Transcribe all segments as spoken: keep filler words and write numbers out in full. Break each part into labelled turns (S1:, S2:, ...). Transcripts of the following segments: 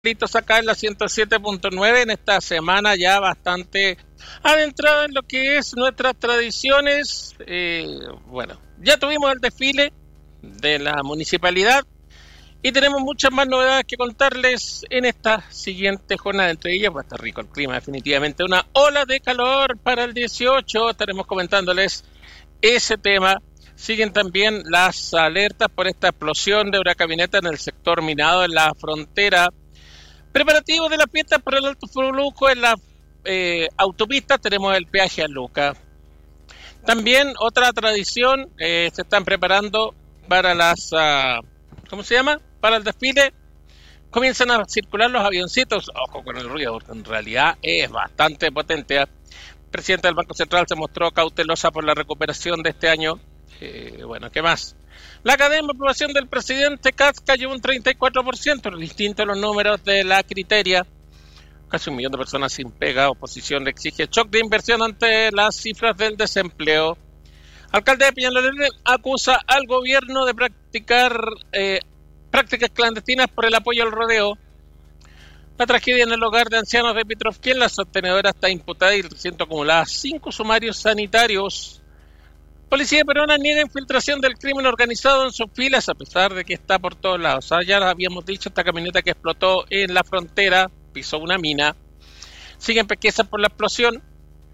S1: listos acá en la ciento siete punto nueve en esta semana ya bastante adentrada en lo que es nuestras tradiciones. Eh, bueno, ya tuvimos el desfile de la municipalidad y tenemos muchas más novedades que contarles en esta siguiente jornada. Entre ellas va a estar rico el clima, definitivamente una ola de calor para el dieciocho, estaremos comentándoles ese tema. Siguen también las alertas por esta explosión de una camioneta en el sector minado en la frontera. Preparativos de la fiesta por el alto flujo en la eh, autopista, tenemos el peaje a Luca. También otra tradición, eh, se están preparando para las, uh, ¿cómo se llama? Para el desfile. Comienzan a circular los avioncitos. Ojo con el ruido, porque en realidad es bastante potente. El presidente del Banco Central se mostró cautelosa por la recuperación de este año. Eh, bueno, ¿qué más? La cadena de aprobación del presidente Katz cayó un treinta y cuatro por ciento, distinto a los números de la Criteria. Casi un millón de personas sin pega. Oposición le exige shock de inversión ante las cifras del desempleo. Alcalde de Peñalolén acusa al gobierno de practicar eh, prácticas clandestinas por el apoyo al rodeo. La tragedia en el hogar de ancianos de Petrovskí, la sostenedora está imputada y recién acumulada cinco sumarios sanitarios. Policía peruana niega infiltración del crimen organizado en sus filas, a pesar de que está por todos lados. O sea, ya habíamos dicho, esta camioneta que explotó en la frontera, pisó una mina. Siguen pesquisas por la explosión.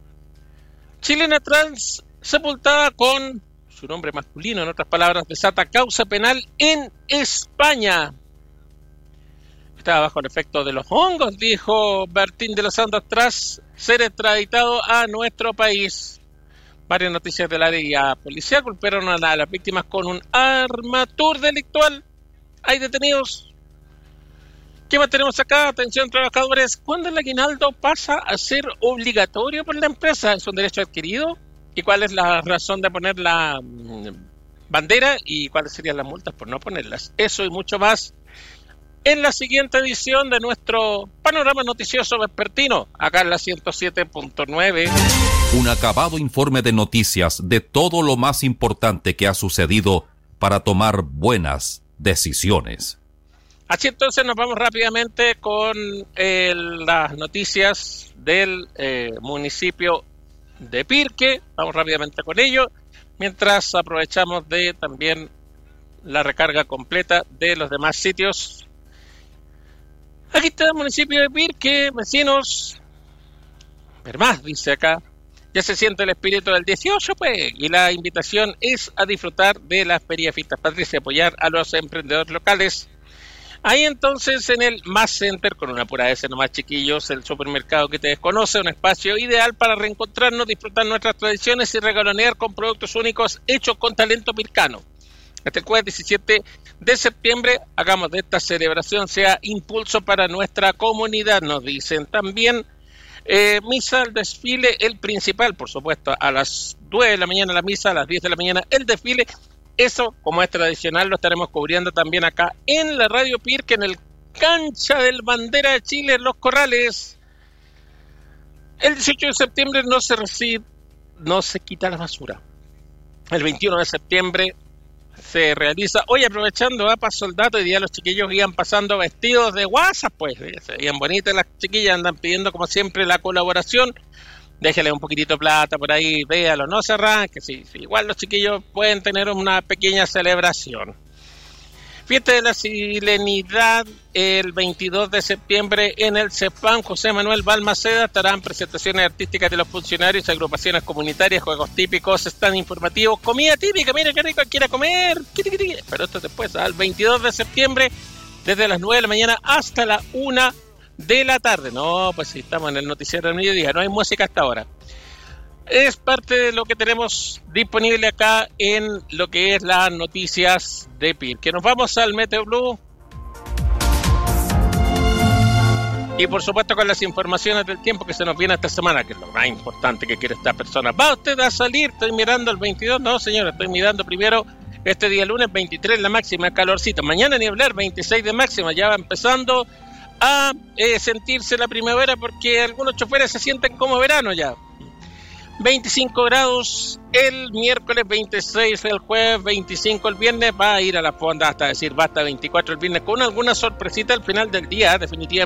S1: Chilena trans sepultada con su nombre masculino, en otras palabras, desata causa penal en España. Estaba bajo el efecto de los hongos, dijo Bertín de los Santos, tras ser extraditado a nuestro país. Varias noticias del área policial golpearon a las víctimas con un armatur delictual. Hay detenidos. ¿Qué más tenemos acá? Atención, trabajadores. ¿Cuándo el aguinaldo pasa a ser obligatorio por la empresa? ¿Es un derecho adquirido? ¿Y cuál es la razón de poner la bandera? ¿Y cuáles serían las multas por no ponerlas? Eso y mucho más en la siguiente edición de nuestro panorama noticioso vespertino, acá en la ciento siete punto nueve.
S2: Un acabado informe de noticias de todo lo más importante que ha sucedido para tomar buenas decisiones.
S1: Así entonces nos vamos rápidamente con eh, las noticias del eh, municipio de Pirque. Vamos rápidamente con ello, mientras aprovechamos de también la recarga completa de los demás sitios. Aquí está el municipio de Pirque, vecinos. Ver más, dice acá. Ya se siente el espíritu del dieciocho, pues, y la invitación es a disfrutar de las ferias Fiestas Patrias y apoyar a los emprendedores locales. Ahí entonces en el Más Center, con una pura S nomás, chiquillos, el supermercado que te desconoce, un espacio ideal para reencontrarnos, disfrutar nuestras tradiciones y regalonear con productos únicos hechos con talento pircano. Hasta el jueves diecisiete de septiembre, hagamos de esta celebración sea impulso para nuestra comunidad, nos dicen. También eh, misa, el desfile, el principal, por supuesto, a las nueve de la mañana la misa, a las diez de la mañana el desfile. Eso, como es tradicional, lo estaremos cubriendo también acá en la Radio Pirque, en el cancha del Bandera de Chile, en Los Corrales. El dieciocho de septiembre no se recibe, no se quita la basura. El veintiuno de septiembre se realiza, hoy aprovechando, ¿eh? Paso el dato, y día los chiquillos iban pasando vestidos de guasas, pues, ¿eh? Se veían bonitas las chiquillas, andan pidiendo como siempre la colaboración. Déjale un poquitito de plata por ahí, véalo, no se arranque, sí, sí, igual los chiquillos pueden tener una pequeña celebración. Fiesta de la Silenidad el veintidós de septiembre en el CEPAM José Manuel Balmaceda. Estarán presentaciones artísticas de los funcionarios, agrupaciones comunitarias, juegos típicos, stand informativos, comida típica, mira qué rico, quiera comer. Pero esto después, al veintidós de septiembre, desde las nueve de la mañana hasta la una de la tarde. No, pues si estamos en el noticiero del mediodía, no hay música hasta ahora. Es parte de lo que tenemos disponible acá en lo que es las noticias de Pirque. Nos vamos al Meteo Blue. Y por supuesto con las informaciones del tiempo que se nos viene esta semana, que es lo más importante que quiere esta persona. ¿Va usted a salir? Estoy mirando el veintidós. No, señora, estoy mirando primero este día lunes, veintitrés la máxima, calorcito. Mañana ni hablar, veintiséis de máxima. Ya va empezando a eh, sentirse la primavera porque algunos choferes se sienten como verano ya. veinticinco grados el miércoles, veintiséis el jueves, veinticinco el viernes. Va a ir a la fonda hasta decir basta, veinticuatro el viernes, con alguna sorpresita al final del día, definitivamente.